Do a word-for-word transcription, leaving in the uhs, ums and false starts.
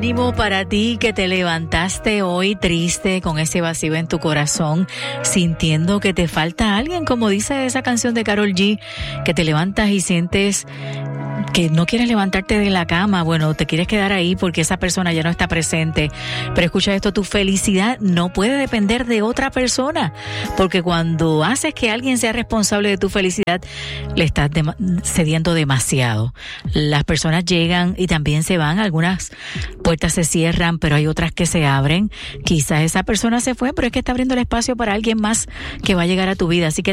ánimo para ti que te levantaste hoy triste, con ese vacío en tu corazón, sintiendo que te falta alguien, como dice esa canción de Karol G, que te levantas y sientes que no quieres levantarte de la cama, bueno, te quieres quedar ahí porque esa persona ya no está presente. Pero escucha esto, tu felicidad no puede depender de otra persona, porque cuando haces que alguien sea responsable de tu felicidad, le estás de- cediendo demasiado. Las personas llegan y también se van, algunas puertas se cierran, pero hay otras que se abren. Quizás esa persona se fue, pero es que está abriendo el espacio para alguien más que va a llegar a tu vida, así que